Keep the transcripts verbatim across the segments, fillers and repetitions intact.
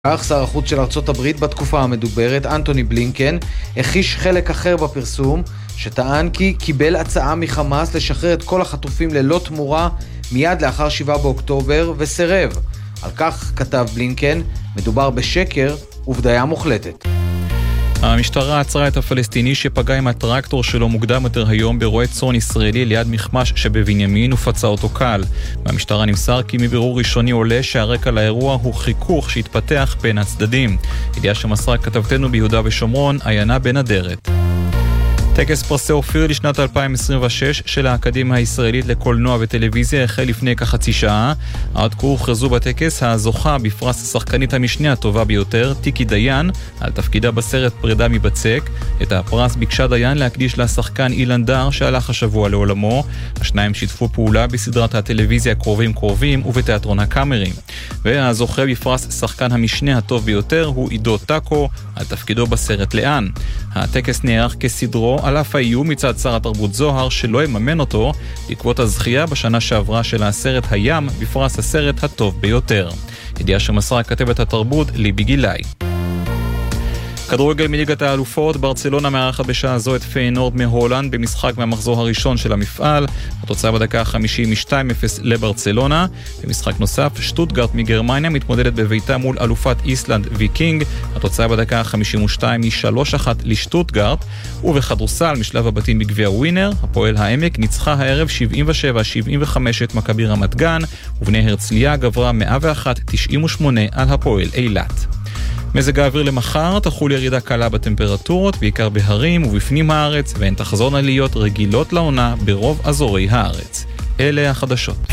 כך שר החוץ של ארצות הברית בתקופה המדוברת, אנטוני בלינקן, הכיש חלק אחר בפרסום, שטען כי קיבל הצעה מחמאס לשחרר את כל החטופים ללא תמורה מיד לאחר שבעה באוקטובר וסרב. על כך כתב בלינקן, מדובר בשקר ובדיה מוחלטת. המשטרה עצרה את הפלסטיני שפגע עם הטרקטור שלו מוקדם יותר היום ברועה צאן ישראלי ליד מחמש שבבנימין ופצע אותו קל. מהמשטרה נמסר כי מבירור ראשוני עולה שהרקע לאירוע הוא חיכוך שהתפתח בין הצדדים. ידיעה שמסרה כתבתנו ביהודה ושומרון, עיינה בן אדרת. טקס פרסי אופיר לשנת אלפיים עשרים ושש של האקדמיה הישראלית לקולנוע וטלוויזיה החל לפני כחצי שעה. עד כה הוכרזו בטקס הזוכה בפרס השחקנית המשנה הטובה ביותר, טיקי דיין, על תפקידה בסרט פרידה מבצק. את הפרס ביקשה דיין להקדיש לשחקן אילן דר שהלך השבוע לעולמו. השניים שיתפו פעולה בסדרת הטלוויזיה קרובים קרובים ובתיאטרון הקאמרי. והזוכה בפרס שחקן המשנה הטוב ביותר הוא עידו טאקו על תפקידו בסרט לאן. הטקס נערך כסדרו על אף האיום מצד שר התרבות זוהר שלא יממן אותו בעקבות הזכייה בשנה שעברה של הסרט הים בפרס הסרט הטוב ביותר. ידיעה שמסרה כתבת התרבות ליבי גילאי. כדורגל מליגת האלופות, ברצלונה מארחת בשעה זו את פיינורד מהולנד במשחק מהמחזור הראשון של המפעל. התוצאה בדקה ה-חמישים מ-שתיים אפס לברצלונה. במשחק נוסף, שטוטגרט מגרמניה מתמודדת בביתה מול אלופת איסלנד ויקינג. התוצאה בדקה ה-חמישים ושתיים מ-שלוש אחת לשטוטגרט. ובכדורסל משלב הבתים בגביע ווינר, הפועל העמק ניצחה הערב שבעים ושבע שבעים וחמש את מכבי רמת גן, ובני הרצליה גברה מאה ואחת תשעים ושמונה על הפועל אילת. מזג האוויר למחר, תחול ירידה קלה בטמפרטורות, בעיקר בהרים ובפנים הארץ, והן תחזורנה להיות רגילות לעונה ברוב אזורי הארץ. אלה החדשות.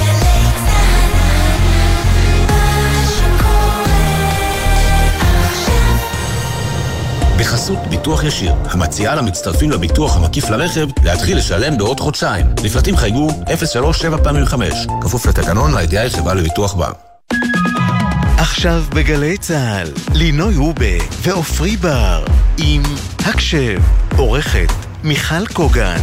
בחסות ביטוח ישיר, המציעה למצטרפים לביטוח המקיף לרכב להתחיל לשלם בעוד חודשיים. לפרטים חייגו אפס שלוש שבע פעמים חמש, כפוף לתקנון לידיעה החברה לביטוח בר. עכשיו בגלי צהל, לינוי רובה ואופרי בר עם הקשב, עורכת מיכל קוגן.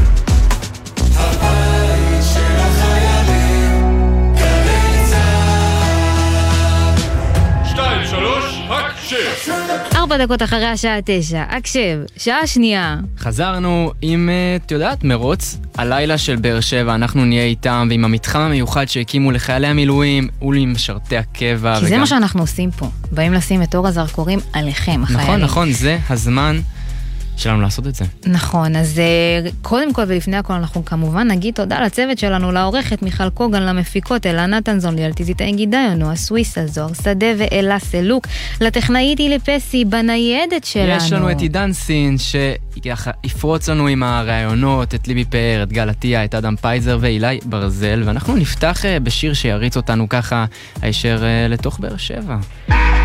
הבית של החיילים, גלי צהל. שתיים, שלוש, הקשב. ארבע דקות אחרי השעה תשע, הקשב, שעה שנייה. חזרנו עם, את יודעת, מרוץ. הלילה של באר שבע, אנחנו נהיה איתם ועם המתחם המיוחד שהקימו לחיילי המילואים ועם משרתי הקבע. כי וגם... זה מה שאנחנו עושים פה. באים לשים את אור הזרקורים עליכם, החיילים. נכון, נכון, זה הזמן שלנו לעשות את זה. נכון, אז קודם כל ולפני הכל אנחנו כמובן נגיד תודה לצוות שלנו, לעורכת מיכל קוגן, למפיקות אלה נתנזון, ליאלתיזית האנגידה, נועה סוויסה, זוהר שדה ואלה סלוק, לטכנאית אילי פסי בניידת שלנו. יש לנו את עידן סין שיפרוץ לנו עם הרעיונות, את ליבי פאר, את גל עטיה, את אדם פייזר ואילי ברזל, ואנחנו נפתח בשיר שיריץ אותנו ככה הישר לתוך באר שבע.